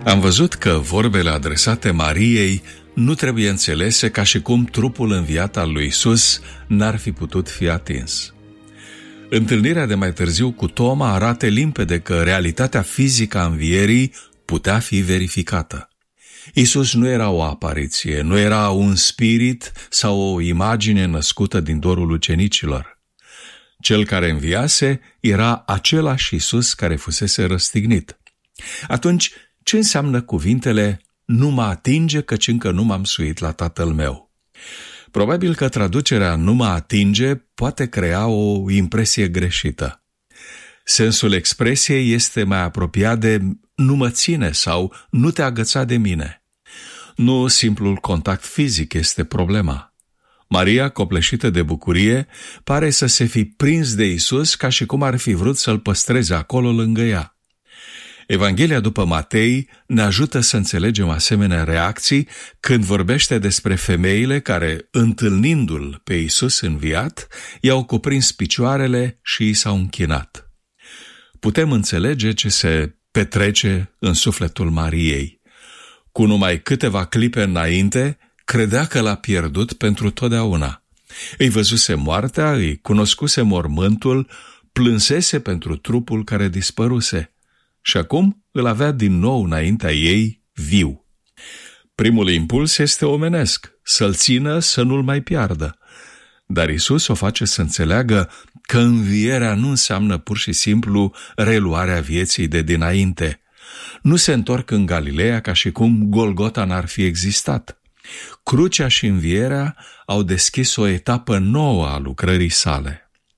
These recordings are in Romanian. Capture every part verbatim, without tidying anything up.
Am văzut că vorbele adresate Mariei nu trebuie înțelese ca și cum trupul înviat al lui Isus n-ar fi putut fi atins. Întâlnirea de mai târziu cu Toma arată limpede că realitatea fizică a învierii putea fi verificată. Isus nu era o apariție, nu era un spirit sau o imagine născută din dorul ucenicilor. Cel care înviase era același Isus care fusese răstignit. Atunci, ce înseamnă cuvintele "nu mă atinge căci încă nu m-am suit la Tatăl meu"? Probabil că traducerea "nu mă atinge" poate crea o impresie greșită. Sensul expresiei este mai apropiat de "nu mă ține" sau "nu te agăța de mine". Nu simplul contact fizic este problema. Maria, copleșită de bucurie, pare să se fi prins de Isus ca și cum ar fi vrut să-l păstreze acolo lângă ea. Evanghelia după Matei ne ajută să înțelegem asemenea reacții când vorbește despre femeile care, întâlnindu-l pe Isus înviat, i-au cuprins picioarele și i s-au închinat. Putem înțelege ce se petrece în sufletul Mariei. Cu numai câteva clipe înainte, credea că l-a pierdut pentru totdeauna. Îi văzuse moartea, îi cunoscuse mormântul, plânsese pentru trupul care dispăruse. Și acum îl avea din nou înaintea ei viu. Primul impuls este omenesc, să-l țină să nu-l mai piardă. Dar Isus o face să înțeleagă că învierea nu înseamnă pur și simplu reluarea vieții de dinainte. Nu se întorc în Galileea ca și cum Golgota n-ar fi existat. Crucea și învierea au deschis o etapă nouă a lucrării sale.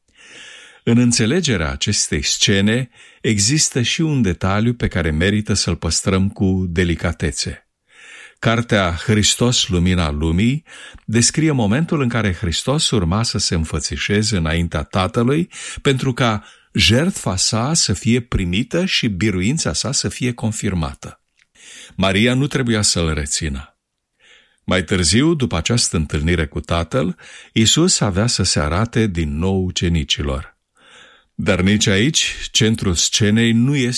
În înțelegerea acestei scene există și un detaliu pe care merită să-l păstrăm cu delicatețe. Cartea Hristos, lumina lumii, descrie momentul în care Hristos urma să se înfățișeze înaintea Tatălui pentru ca jertfa sa să fie primită și biruința sa să fie confirmată. Maria nu trebuia să-l rețină. Mai târziu, după această întâlnire cu Tatăl, Isus avea să se arate din nou ucenicilor. Dar nici aici, centrul scenei nu este